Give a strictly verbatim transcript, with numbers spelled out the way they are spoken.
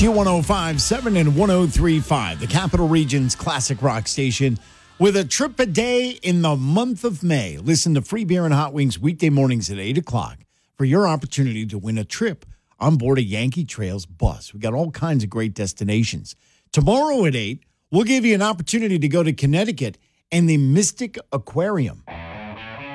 Q one oh five point seven and one oh three point five, the Capital Region's classic rock station, with a trip a day in the month of May. Listen to Free Beer and Hot Wings weekday mornings at eight o'clock for your opportunity to win a trip on board a Yankee Trails bus. We got all kinds of great destinations. Tomorrow at eight, we'll give you an opportunity to go to Connecticut and the Mystic Aquarium.